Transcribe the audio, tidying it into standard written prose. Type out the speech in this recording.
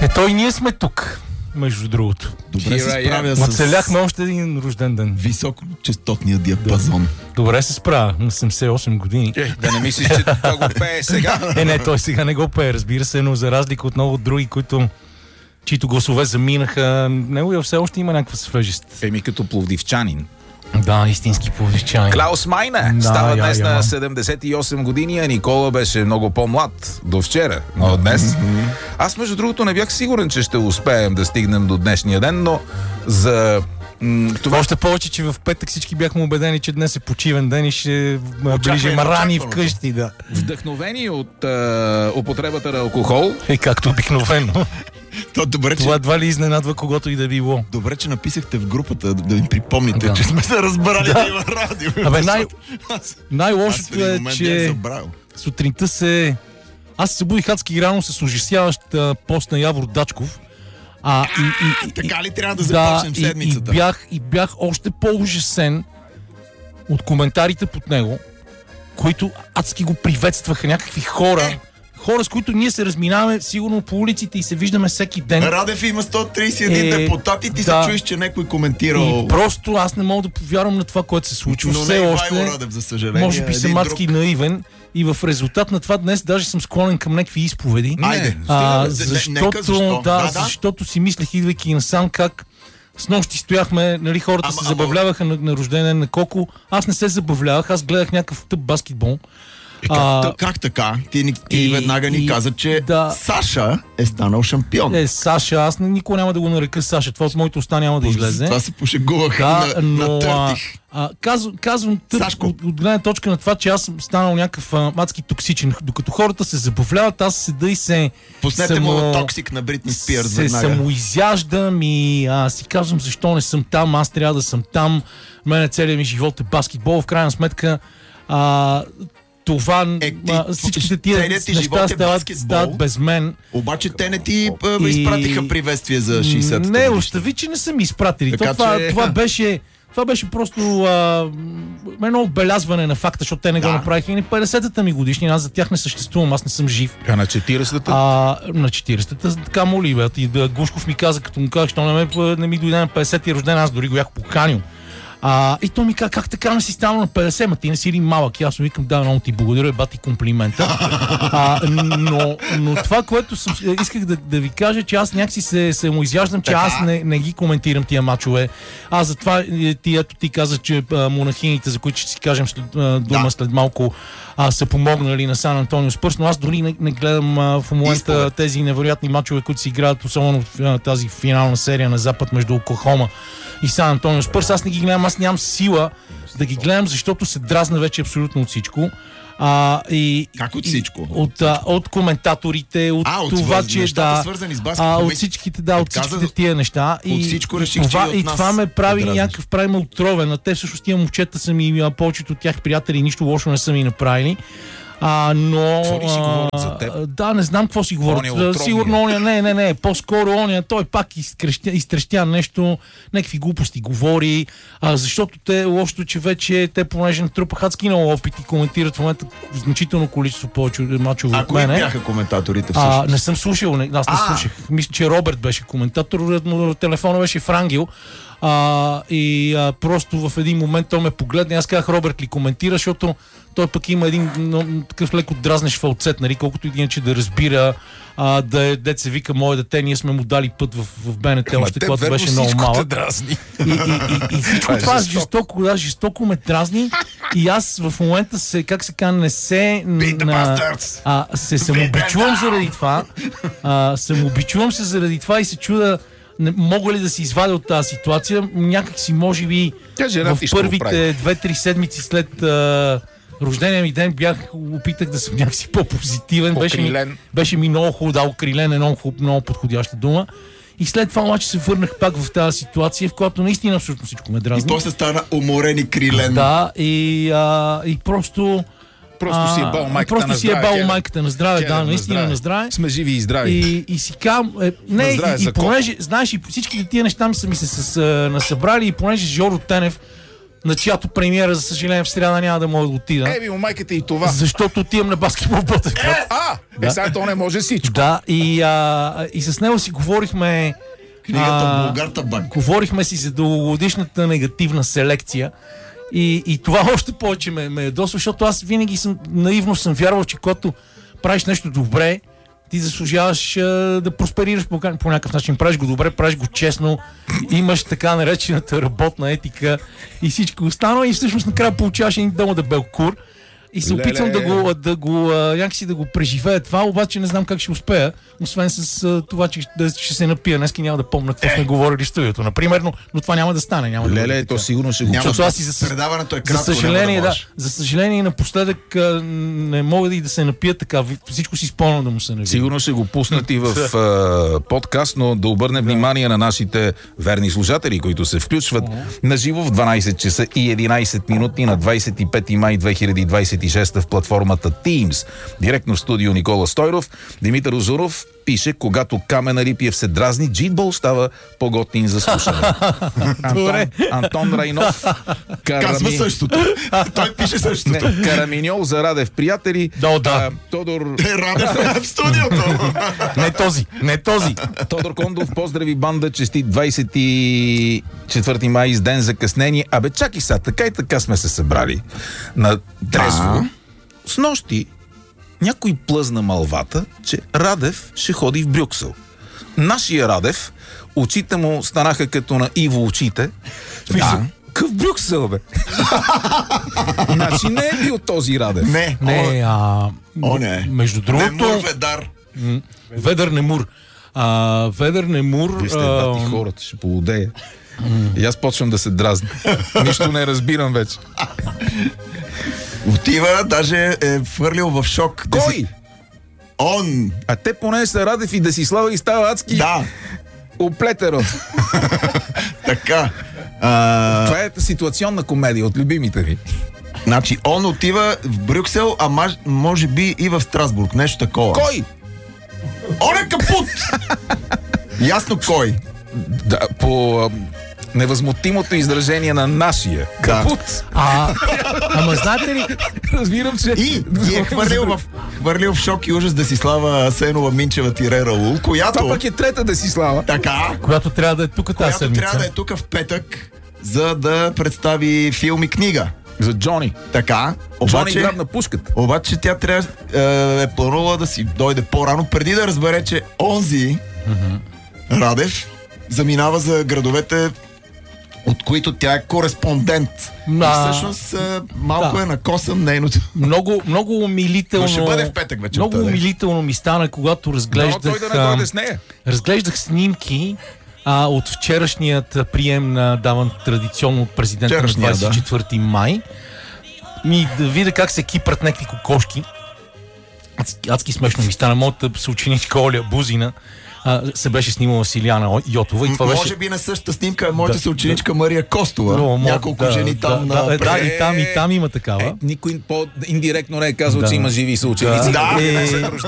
Той ние сме тук, между другото. Добре се справя с... Оцеляхме още един рожден ден. Високочестотния диапазон. Добре се справя, на 78 години. Да не мислиш, че това го пее сега? Не, той сега не го пее, разбира се, но за разлика от много други, чието гласове заминаха, него все още има някаква свежест. Като пловдивчанин. Да, истински пловдивчанин. Клаус Майне става днес на 78 години, а Никола беше много по-млад до вчера, но днес. Аз, между другото, не бях сигурен, че ще успеем да стигнем до днешния ден, но за... Това... Още повече, че в петък всички бяхме убедени, че днес е почивен ден и ще ближим рани вкъщи. Да. Вдъхновени от употребата на алкохол. И както обикновено. Добре, това едва ли изненадва когото и да било. Добре, че написахте в групата да им припомните, че сме се разбрали да има радио. Най-лошото е, че сутринта аз се събудих адски рано с ужасяващ пост на Явор Дачков. Така ли трябва да започнем седмицата? И бях още по-ужасен от коментарите под него, които адски го приветстваха някакви хора, с които ние се разминаваме сигурно по улиците и се виждаме всеки ден. Радев има 131 депутати, ти се чуеш, че някой коментирал. И просто аз не мога да повярвам на това, което се случва. Но все не още, Радев, за съжаление. Може би съм адски наивен и в резултат на това днес даже съм склонен към някакви изповеди. Защото си мислех, идвайки насам, как с нощи стояхме, нали, хората се забавляваха на рожден на Коко. Аз не се забавлявах, аз гледах някакъв тъп баскетбол. Как така? Ти веднага ни каза, че Саша е станал шампион. Саша, аз никога няма да го нарека Саша. Това от моите уста няма да излезе. Това се пошегувах на търтих. Казвам от гледна точка на това, че аз съм станал някакъв адски токсичен. Докато хората се забавляват, аз седа и се... Пуснете му токсик на Бритни Спирс веднага. Се самоизяждам и си казвам защо не съм там, аз трябва да съм там. Мене целият ми живот е баскетбол. В крайна сметка това, всичките тия неща стават без мен. Обаче те не ти изпратиха приветствие за 60-та. Не, остави, че не са ми изпратили. Това беше просто едно отбелязване на факта, защото те не го направиха и на 50-та ми годишнина. Аз за тях не съществувам, аз не съм жив. А на 40-та? На 40-та, така моли, бе. И Гушков ми каза, като му казах, що не ми дойде на 50-ти рожден, аз дори го бях поканил. И той ми каза, как така не си станал на 50, ма ти не си ли малък? И аз му викам, да, много ти благодаря, бати комплимента. Но това, което исках да ви кажа, че аз някакси се му изяждам, че аз не ги коментирам тия мачове. Аз затова ти каза, че монахините, за които ще си кажем след малко, са помогнали на Сан Антонио Спърс, но аз дори не гледам в момента тези невероятни мачове, които се играят, особено в тази финална серия на Запад между Оклахома и Сан Антонио Спърс. Аз не ги гледам, аз нямам сила да ги гледам, защото се дразна вече абсолютно от всичко. Как от всичко? От коментаторите, от това, че свързани с баскетбол, от всичките тия неща. От всичко реших, че и това ме прави някакъв ме отровен. А те всъщност тия момчета са ми, повечето от тях приятели, нищо лошо не са ми направили. Но... Какво ли си говорят за теб? Да, не знам какво си говорят. Сигурно оня, не. По-скоро оня, той пак изтрещя нещо, някакви глупости говори, защото лошото, че вече те, понеже натрупаха адски много опит и коментират в момента значително количество повече мачове от мене. Кои бяха коментаторите всъщност? Не съм слушал, аз не слушах. Мисля, че Робърт беше коментатор, телефона беше в Ангел. Просто в един момент той ме погледна и аз казах, Робърт ли коментира, защото той пък има един такъв леко дразнеш фалцет, нали, колкото и иначе да разбира, да се вика мое дете, ние сме му дали път в БНТ, още когато беше много малък. И всичко това жестоко ме дразни и аз в момента се самообичувам заради това. Самообичувам се заради това и се чуда мога ли да се извадя от тази ситуация. Някак си, може би, в първите 2-3 седмици след рождения ми ден опитах да съм някакси по-позитивен. Беше ми много хубаво, окрилен е много подходяща дума. И след това обаче се върнах пак в тази ситуация, в която наистина абсолютно всичко ме дразни. И после стана уморен и крилен. Да, и просто си е бал майката на здраве. Да, наистина на здраве. Сме живи и здрави. И си казвам, и понеже, знаеш, и всичките тия неща са ми се насъбрали, и понеже Жоро Тенев на чиято премиера, за съжаление, в сряда няма да мога да отида. Еби, майката и това. Защото отивам на баскетбол в Ботевград. Сега то не може всичко. Да, и с него си говорихме... Книгата Булгарта банк. Говорихме си за дългогодишната негативна селекция. И това още повече ме ядосва, защото аз винаги наивно съм вярвал, че когато правиш нещо добре, ти заслужаваш да просперираш по някакъв начин. Правиш го добре, правиш го честно, имаш така наречената работна етика и всичко останало и всъщност накрая получаваш един дома да белкур и се опитвам някакси да го преживея това, обаче не знам как ще успея, освен с това, че ще се напия. Днеска няма да помня какво сме говорили в студиото, например, но това няма да стане. Няма то сигурно ще го... Защото аз предаването е кратко, за съжаление, напоследък не мога и да се напия така. Всичко си спомням да му се навия. Сигурно ще го пуснат и в подкаст, но да обърнем внимание на нашите верни слушатели, които се включват на живо в 12 часа и 11 минути на 25 май 2026 в платформата Teams. Директно в студио Никола Стойров. Димитър Узунов пише: когато Камен Арипиев се дразни, джитбол става по-готин за слушане. Антон Райнов казва същото. Той пише същото. Караминьол за Радев приятели. Тодор Радев в студиото. Не този. Тодор Кондов, поздрави банда, честит 24 май с ден закъснение. Абе, чакай сега, така и така сме се събрали на трезво. С нощи някой плъзна малвата, че Радев ще ходи в Брюксел. Нашия Радев, очите му станаха като на Иво очите. Да. Къв Брюксел, бе? Значи не е бил този Радев. Не. Между другото... Немур Ведар. Ведър Немур. Ведър Немур... Вижте, дати хората, ще полудея. И аз почвам да се дразня. Нищо не разбирам вече. Отива, даже е фърлил в шок. Кой? Он. А те поне са Радев и Десислава и става адски. Да. Оплетеро. Така. Това е ситуационна комедия от любимите ви. Значи, он отива в Брюксел, а може би и в Страсбург. Нещо такова. Кой? Он е капут! Ясно кой. Да, по невъзмутимото изражение на нашия капут. Ама знаете ли? Разбирам, че... И е хвърлил в шок и ужас Десислава Асенова Минчева тире Раул, която... Това пък е трета Десислава. Така. Която трябва да е тук тази седмица. Която трябва да е тук в петък, за да представи филм и книга. За Джони. Така. Джони грабна пушката. Обаче тя трябва е планувала да си дойде по-рано, преди да разбере, че онзи Радев заминава за градовете, от които тя е кореспондент. Всъщност малко е накосан нейното. Много умилително. Но ще бъде в петък вече. Много умилително ми стана, когато разглеждах снимки от вчерашният прием, даван традиционно от президента на 24 май. Да видя как се кипрат някакви кокошки. Адски смешно ми стана. Моята съученичка Оля Бузина се беше снимала с Илияна Йотова. И това може би на същата снимка е моята съученичка Мария Костова. Няколко жени там. И там има такава. Никой индиректно не е казал, че има живи съученици.